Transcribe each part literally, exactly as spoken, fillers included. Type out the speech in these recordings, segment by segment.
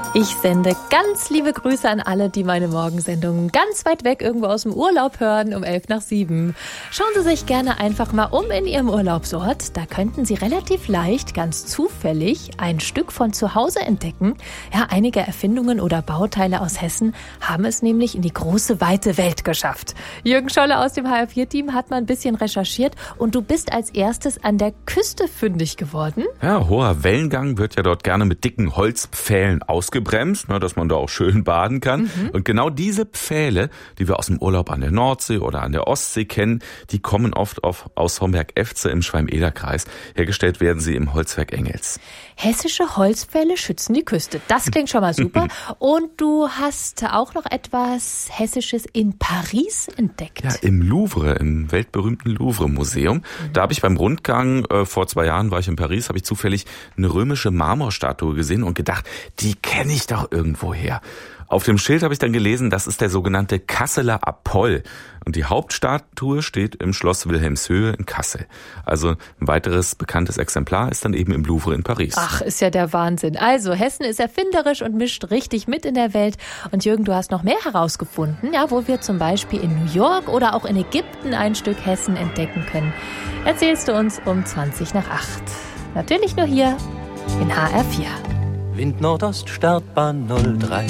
Ich sende ganz liebe Grüße an alle, die meine Morgensendungen ganz weit weg irgendwo aus dem Urlaub hören, um elf nach sieben. Schauen Sie sich gerne einfach mal um in Ihrem Urlaubsort. Da könnten Sie relativ leicht, ganz zufällig, ein Stück von zu Hause entdecken. Ja, einige Erfindungen oder Bauteile aus Hessen haben es nämlich in die große, weite Welt geschafft. Jürgen Scholle aus dem H R vier Team hat mal ein bisschen recherchiert und du bist als erstes an der Küste fündig geworden. Ja, hoher Wellengang wird ja dort gerne mit dicken Holzpfählen ausgebremst. Bremst, ne, dass man da auch schön baden kann. Mhm. Und genau diese Pfähle, die wir aus dem Urlaub an der Nordsee oder an der Ostsee kennen, die kommen oft auf, aus Homberg-Efze im Schwalm-Eder-Kreis. Hergestellt werden sie im Holzwerk Engels. Hessische Holzpfähle schützen die Küste. Das klingt schon mal super. Und du hast auch noch etwas Hessisches in Paris entdeckt. Ja, im Louvre, im weltberühmten Louvre-Museum. Mhm. Da habe ich beim Rundgang, äh, vor zwei Jahren war ich in Paris, habe ich zufällig eine römische Marmorstatue gesehen und gedacht, die kenne ich doch irgendwo her. Auf dem Schild habe ich dann gelesen, das ist der sogenannte Kasseler Apoll. Und die Hauptstatue steht im Schloss Wilhelmshöhe in Kassel. Also ein weiteres bekanntes Exemplar ist dann eben im Louvre in Paris. Ach, ist ja der Wahnsinn. Also Hessen ist erfinderisch und mischt richtig mit in der Welt. Und Jürgen, du hast noch mehr herausgefunden, ja, wo wir zum Beispiel in New York oder auch in Ägypten ein Stück Hessen entdecken können. Erzählst du uns um zwanzig nach acht. Natürlich nur hier in H R vier. Wind Nordost, Startbahn null drei.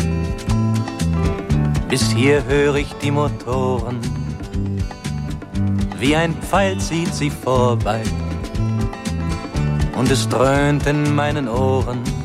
Bis hier höre ich die Motoren. Wie ein Pfeil zieht sie vorbei. Und es dröhnt in meinen Ohren.